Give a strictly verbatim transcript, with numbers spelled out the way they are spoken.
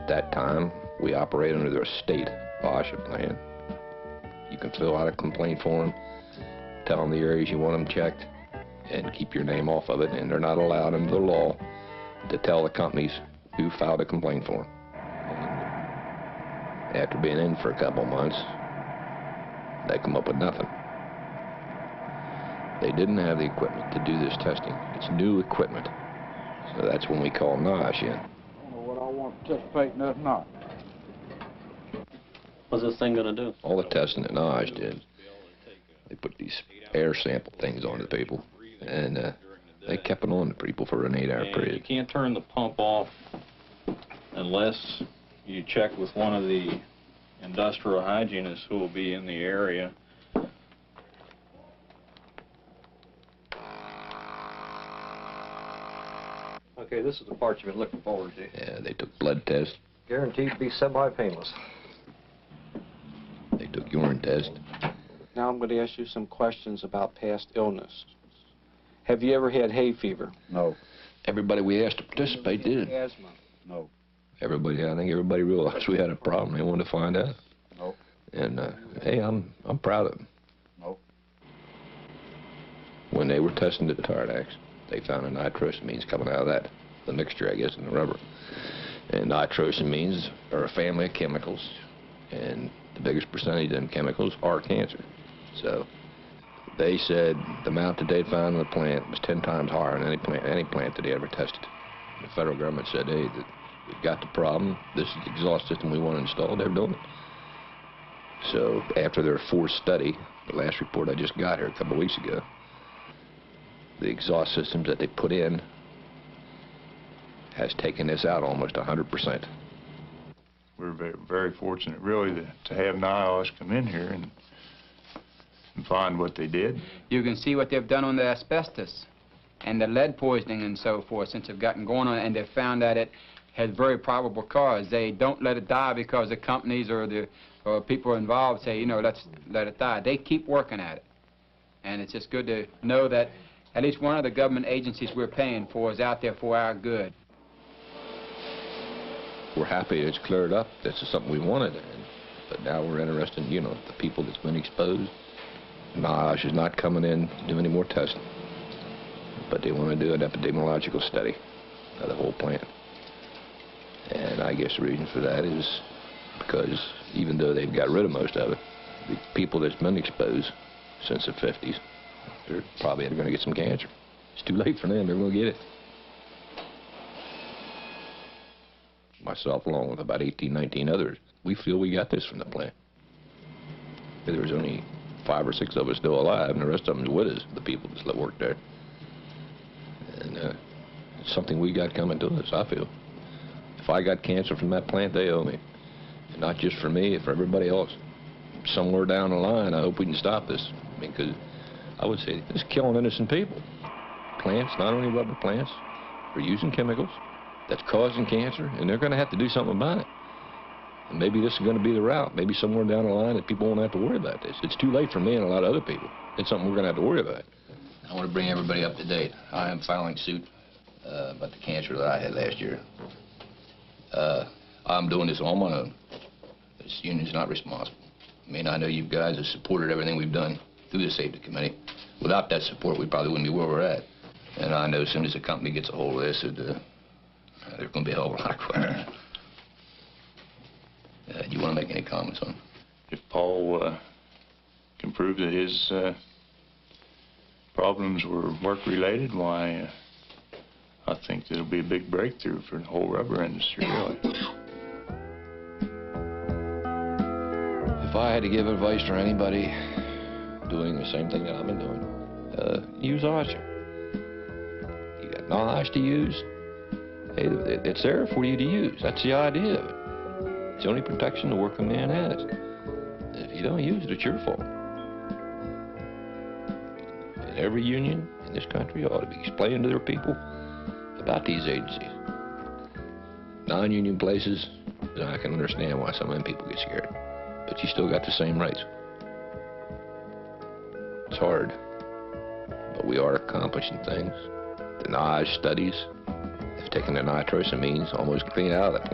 At that time, we operate under their state OSHA plan. You can fill out a complaint form, tell them the areas you want them checked, and keep your name off of it, and they're not allowed under the law to tell the companies who filed a complaint form. After being in for a couple months, they come up with nothing. They didn't have the equipment to do this testing. It's new equipment. So that's when we call NOSH in. I don't know what I want to participate in, that's not. What's this thing gonna do? All the testing that NOSH did, they put these air sample things on the people, and uh, they kept it on the people for an eight-hour And period. you can't turn the pump off unless you check with one of the industrial hygienists who will be in the area. Okay, this is the part you've been looking forward to. Yeah, they took blood tests, Guaranteed to be semi-painless. they took urine tests. Now I'm going to ask you some questions about past illness. Have you ever had hay fever? No. Everybody we asked to participate did. Asthma? No. Everybody, I think everybody realized we had a problem. They wanted to find out. No. And, uh, hey, I'm, I'm proud of them. No. When they were testing the Tardax, they found a nitrosamines coming out of that, the mixture, I guess, in the rubber. And nitrosamines are a family of chemicals, and the biggest percentage of them chemicals are cancer. So they said the amount that they'd found in the plant was ten times higher than any plant, any plant that they ever tested. The federal government said, hey, that we've got the problem, this is the exhaust system we want to install, they're doing it. So after their fourth study, the last report I just got here a couple of weeks ago, the exhaust systems that they put in has taken this out almost one hundred percent. We're very, very fortunate, really, to, to have NIOSH come in here and, and find what they did. You can see what they've done on the asbestos and the lead poisoning and so forth since they've gotten going on it, and they've found that it has very probable cause. They don't let it die because the companies or the or people involved say, you know, let's let it die. They keep working at it. And it's just good to know that at least one of the government agencies we're paying for is out there for our good. We're happy it's cleared up. This is something we wanted. And, but now we're interested in, you know, the people that's been exposed. NIOSH is not coming in to do any more testing. But they want to do an epidemiological study of the whole plant. And I guess the reason for that is because even though they've got rid of most of it, the people that's been exposed since the fifties, they're probably going to get some cancer. It's too late for them. They're going to get it. Myself, along with about eighteen, nineteen others, we feel we got this from the plant. There's only five or six of us still alive, and the rest of them is with us, the people that work there. And uh, it's something we got coming to us, I feel. If I got cancer from that plant, they owe me. And not just for me, for everybody else. Somewhere down the line, I hope we can stop this. Because I would say it's killing innocent people. Plants, not only rubber plants, are using chemicals that's causing cancer, and they're going to have to do something about it. And maybe this is going to be the route. Maybe somewhere down the line that people won't have to worry about this. It's too late for me and a lot of other people. It's something we're going to have to worry about. I want to bring everybody up to date. I am filing suit uh, about the cancer that I had last year. Uh, I'm doing this on my own. This union's not responsible. I mean, I know you guys have supported everything we've done through the safety committee. Without that support, we probably wouldn't be where we're at. And I know as soon as the company gets a hold of this, it, uh, there's going to be a hell of a lot of questions. Uh, do you want to make any comments on it? If Paul uh, can prove that his uh, problems were work-related, why, uh, I think it'll be a big breakthrough for the whole rubber industry, really. If I had to give advice to anybody doing the same thing that I've been doing, uh, use OSHA. You got NIOSH to use. Hey, it's there for you to use. That's the idea of it. It's the only protection the working man has. And if you don't use it, it's your fault. And every union in this country ought to be explaining to their people about these agencies. Non-union places, I can understand why some of them people get scared. But you still got the same rights. It's hard, but we are accomplishing things. The NIOSH studies have taken the nitrosamines almost clean out of the plant.